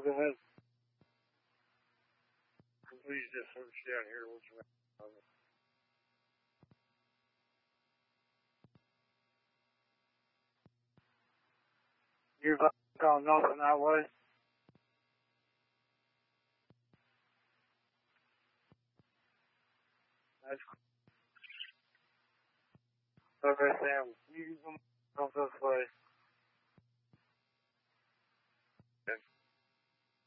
go ahead. Please just search down here. What's around? You're calling nothing that way? That's okay, Sam. You can come this way.